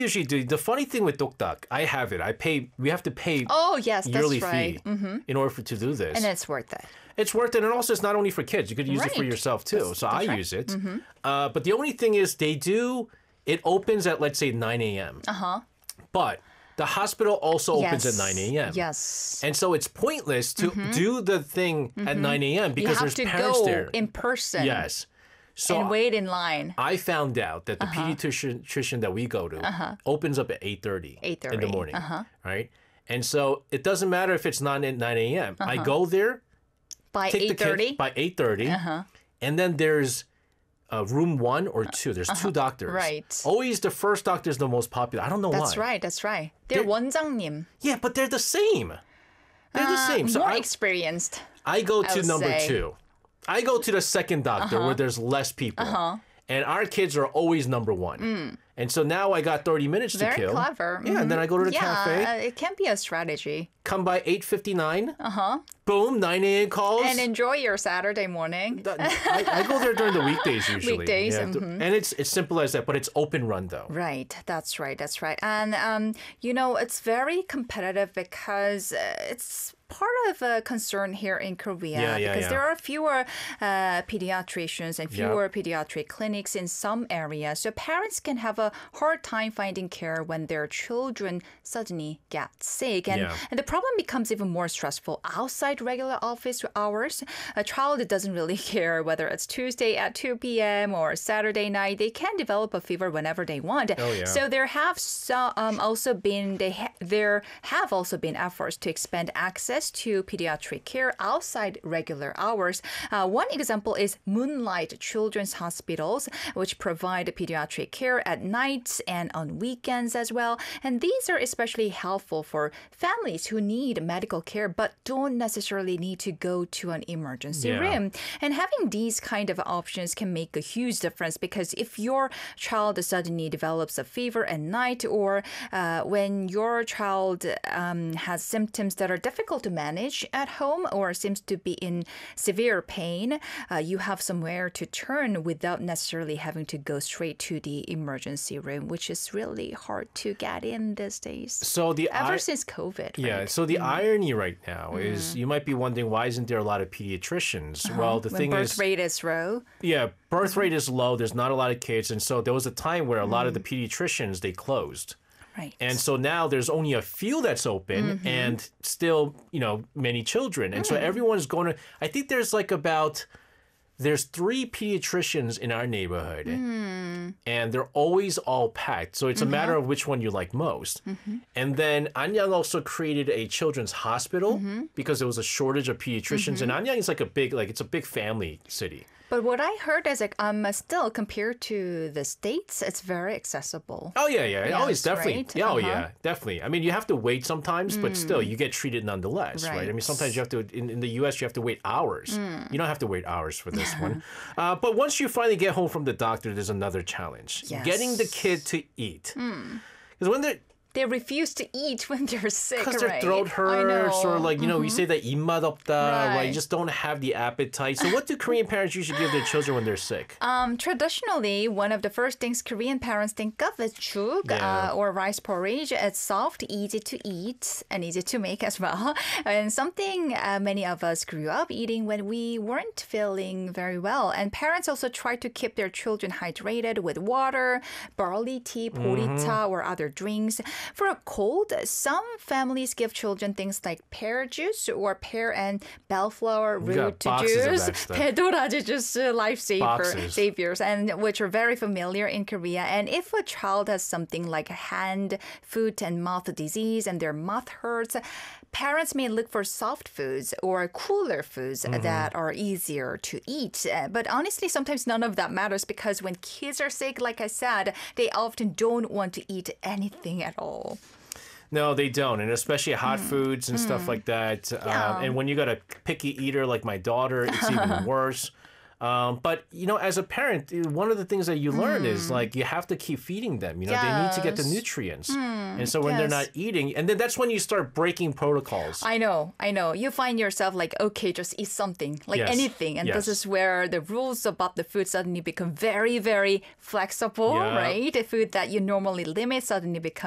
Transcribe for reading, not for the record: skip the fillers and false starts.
usually do. The funny thing with Dokdak, I have it. We have to pay Oh, yes, yearly that's right. fee in order to do this. And it's worth it. It's worth it, and also it's not only for kids. You could use it for Right. yourself too. So I right. use it. But the only thing is, it opens at, let's say, 9 a.m. But the hospital also opens at 9 a.m. Yes. And so it's pointless to do the thing at 9 a.m. because there's you have to parents go there. in person Yes. So and wait in line. I found out that the pediatrician that we go to opens up at 8:30 in the 8:30, morning, right? And so it doesn't matter if it's not at 9 a.m. I go there, By take the kid 8:30? by 8:30, and then there's room 1 or 2. There's 2 doctors. Right. Always the first doctor is the most popular. I don't know That's why. right. That's right. They're 원장님. Yeah, but they're the same. They're the same. So More experienced. I go to would number say. 2. I go to the second doctor where there's less people. And our kids are always number 1. And so now I got 30 minutes to Very kill. clever. Yeah, and then I go to the cafe. It can be a strategy. Come by 8:59. Boom, 9 a.m. calls. And enjoy your Saturday morning. I go there during the weekdays usually. Weekdays, And it's simple as that, but it's open run though. Right, that's right, that's right. And, it's very competitive because it's part of a concern here in Korea because there are fewer pediatricians and fewer pediatric clinics in some areas. So parents can have a hard time finding care when their children suddenly get sick. And the problem becomes even more stressful outside regular office hours. A child doesn't really care whether it's Tuesday at 2 p.m. or Saturday night. They can develop a fever whenever they want. Oh, yeah. So there have also been efforts to expand access to pediatric care outside regular hours. One example is Moonlight Children's Hospitals, which provide pediatric care at nights and on weekends as well. And these are especially helpful for families who need medical care but don't necessarily need to go to an emergency room. And having these kind of options can make a huge difference because if your child suddenly develops a fever at night or when your child has symptoms that are difficult to manage at home or seems to be in severe pain, you have somewhere to turn without necessarily having to go straight to the emergency room, which is really hard to get in these days. So ever since COVID. Yeah. Right? So the irony right now is you might be wondering why isn't there a lot of pediatricians? Well, the thing birth is, rate is low. yeah, birth rate is low. There's not a lot of kids, and so there was a time where a lot of the pediatricians they closed. Right. And so now there's only a few that's open and still, many children. And so everyone's going to, I think there's 3 pediatricians in our neighborhood and they're always all packed. So it's a matter of which one you like most. And then Anyang also created a children's hospital because there was a shortage of pediatricians. And Anyang is it's a big family city. But what I heard is still compared to the States, it's very accessible. Oh, yeah. Oh, it's Yes, definitely. right? Yeah, oh, yeah, definitely. I mean, you have to wait sometimes, but still, you get treated nonetheless, right? I mean, Right. sometimes you have to, in the U.S., you have to wait hours. You don't have to wait hours for this one. But once you finally get home from the doctor, there's another challenge. Yes. Getting the kid to eat. Because when They refuse to eat when they're sick, because their right? throat hurts, or we say that 입맛 없다, right? Right. You just don't have the appetite. So what do Korean parents usually give their children when they're sick? Traditionally, one of the first things Korean parents think of is chuk or rice porridge. It's soft, easy to eat, and easy to make as well. And something many of us grew up eating when we weren't feeling very well. And parents also try to keep their children hydrated with water, barley tea, 보리차, or other drinks. For a cold, some families give children things like pear juice or pear and bellflower We got root boxes of juice, that stuff. 배도라지 juice, Boxes. saviors, and which are very familiar in Korea. And if a child has something like hand, foot, and mouth disease and their mouth hurts, parents may look for soft foods or cooler foods that are easier to eat. But honestly, sometimes none of that matters because when kids are sick, like I said, they often don't want to eat anything at all. No, they don't, and especially hot foods and stuff like that. And when you got a picky eater like my daughter, it's even worse. But, as a parent, one of the things that you learn is like you have to keep feeding them. They need to get the nutrients. And so when they're not eating, and then that's when you start breaking protocols. I know. You find yourself like, okay, just eat something, like anything. And this is where the rules about the food suddenly become very, very flexible, right? The food that you normally limit suddenly becomes